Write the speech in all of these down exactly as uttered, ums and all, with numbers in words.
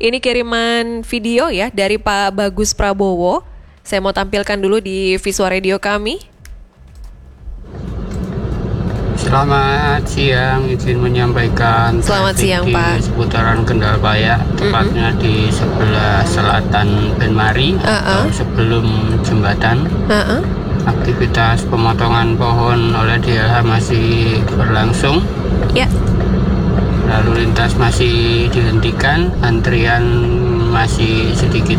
Ini kiriman video ya dari Pak Bagus Prabowo. Saya mau tampilkan dulu di visual radio kami. Selamat siang, izin menyampaikan Selamat siang, di Pak. seputaran Kendal-Paya, tepatnya mm-hmm. di sebelah selatan Benmari uh-uh. atau sebelum jembatan. Uh-uh. Aktivitas pemotongan pohon oleh D L H masih berlangsung. Ya. Yeah. Lalu lintas masih dihentikan, antrian masih sedikit.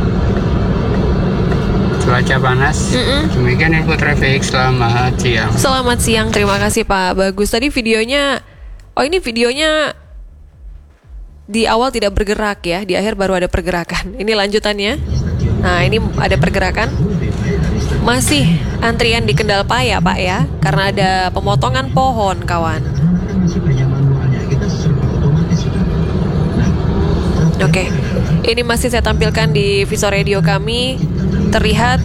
Cuaca panas. Mm-mm. Demikian info traffic. Selamat siang. Selamat siang. Terima kasih Pak Bagus. Tadi videonya, oh ini videonya di awal tidak bergerak ya, di akhir baru ada pergerakan. Ini lanjutannya. Nah ini ada pergerakan. Masih antrian di Kendal-Paya Pak ya, karena ada pemotongan pohon kawan. Oke, ini masih saya tampilkan di visual radio kami. Terlihat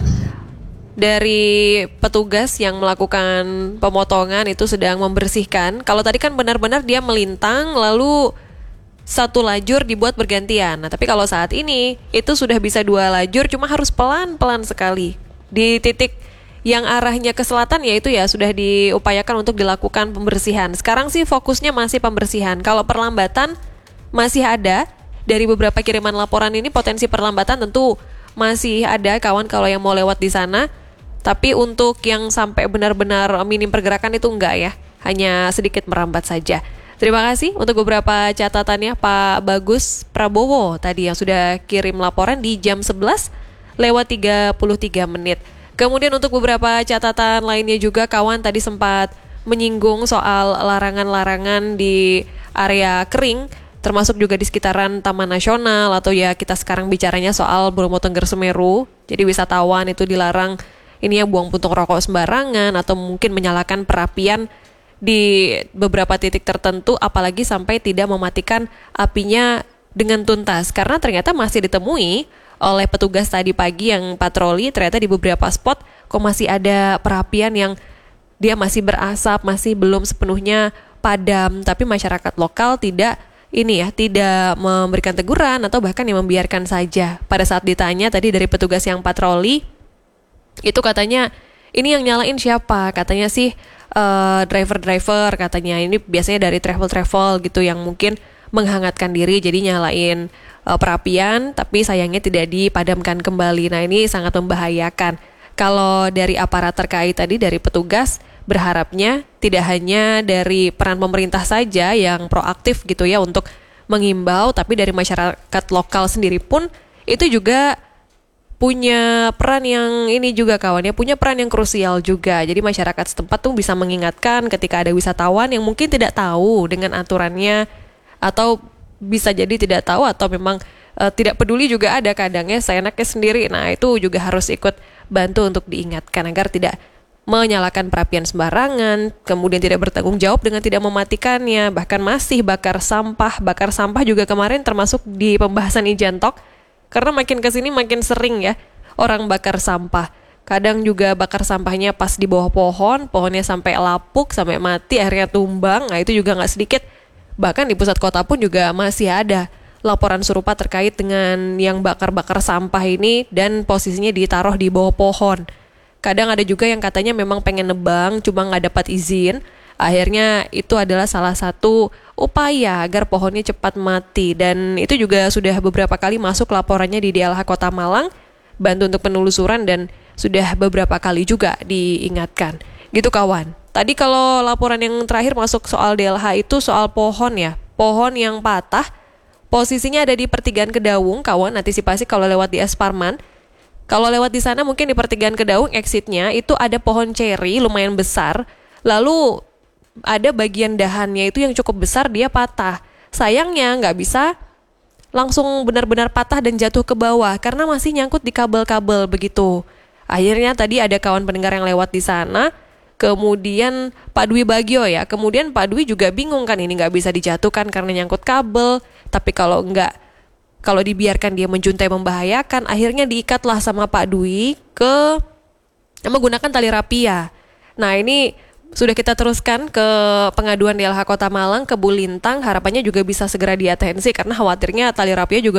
dari petugas yang melakukan pemotongan itu sedang membersihkan. Kalau tadi kan benar-benar dia melintang lalu satu lajur dibuat bergantian. Nah, tapi kalau saat ini itu sudah bisa dua lajur, cuma harus pelan-pelan sekali. Di titik yang arahnya ke selatan yaitu ya sudah diupayakan untuk dilakukan pembersihan. Sekarang sih fokusnya masih pembersihan. Kalau perlambatan masih ada. Dari beberapa kiriman laporan ini potensi perlambatan tentu masih ada kawan kalau yang mau lewat di sana. Tapi untuk yang sampai benar-benar minim pergerakan itu enggak ya. Hanya sedikit merambat saja. Terima kasih untuk beberapa catatannya Pak Bagus Prabowo tadi yang sudah kirim laporan di jam sebelas lewat tiga puluh tiga menit. Kemudian untuk beberapa catatan lainnya juga kawan tadi sempat menyinggung soal larangan-larangan di area kering. Termasuk juga di sekitaran Taman Nasional atau ya kita sekarang bicaranya soal Bromo Tengger Semeru. Jadi wisatawan itu dilarang ini ya buang puntung rokok sembarangan atau mungkin menyalakan perapian di beberapa titik tertentu apalagi sampai tidak mematikan apinya dengan tuntas. Karena ternyata masih ditemui oleh petugas tadi pagi yang patroli ternyata di beberapa spot kok masih ada perapian yang dia masih berasap, masih belum sepenuhnya padam. Tapi masyarakat lokal tidak ini ya, tidak memberikan teguran atau bahkan yang membiarkan saja. Pada saat ditanya tadi dari petugas yang patroli, itu katanya, ini yang nyalain siapa? Katanya sih uh, driver-driver, katanya ini biasanya dari travel-travel gitu yang mungkin menghangatkan diri, jadi nyalain uh, perapian, tapi sayangnya tidak dipadamkan kembali. Nah ini sangat membahayakan. Kalau dari aparat terkait tadi, dari petugas, berharapnya tidak hanya dari peran pemerintah saja yang proaktif gitu ya untuk mengimbau, tapi dari masyarakat lokal sendiri pun itu juga punya peran yang ini juga kawannya, punya peran yang krusial juga. Jadi masyarakat setempat tuh bisa mengingatkan ketika ada wisatawan yang mungkin tidak tahu dengan aturannya atau bisa jadi tidak tahu atau memang uh, tidak peduli juga ada kadangnya seenaknya sendiri. Nah itu juga harus ikut bantu untuk diingatkan agar tidak menyalakan perapian sembarangan, kemudian tidak bertanggung jawab dengan tidak mematikannya, bahkan masih bakar sampah. Bakar sampah juga kemarin termasuk di pembahasan Ijantok, karena makin kesini makin sering ya orang bakar sampah. Kadang juga bakar sampahnya pas di bawah pohon, pohonnya sampai lapuk, sampai mati, akhirnya tumbang. Nah itu juga nggak sedikit. Bahkan di pusat kota pun juga masih ada laporan serupa terkait dengan yang bakar-bakar sampah ini dan posisinya ditaruh di bawah pohon. Kadang ada juga yang katanya memang pengen nebang, cuma nggak dapat izin. Akhirnya itu adalah salah satu upaya agar pohonnya cepat mati. Dan itu juga sudah beberapa kali masuk laporannya di D L H Kota Malang, bantu untuk penelusuran dan sudah beberapa kali juga diingatkan. Gitu kawan. Tadi kalau laporan yang terakhir masuk soal D L H itu soal pohon ya. Pohon yang patah, posisinya ada di pertigaan Kedaung, kawan. Antisipasi kalau lewat di Es Parman. Kalau lewat di sana mungkin di pertigaan Kedaung exitnya itu ada pohon ceri lumayan besar. Lalu ada bagian dahannya itu yang cukup besar dia patah. Sayangnya nggak bisa langsung benar-benar patah dan jatuh ke bawah karena masih nyangkut di kabel-kabel begitu. Akhirnya tadi ada kawan pendengar yang lewat di sana. Kemudian Pak Dwi Bagio ya. Kemudian Pak Dwi juga bingung kan ini nggak bisa dijatuhkan karena nyangkut kabel. Tapi kalau nggak Kalau dibiarkan dia menjuntai membahayakan, akhirnya diikatlah sama Pak Dwi ke menggunakan tali rapia. Nah ini sudah kita teruskan ke pengaduan D L H Kota Malang, ke Bu Lintang, harapannya juga bisa segera diatensi karena khawatirnya tali rapia juga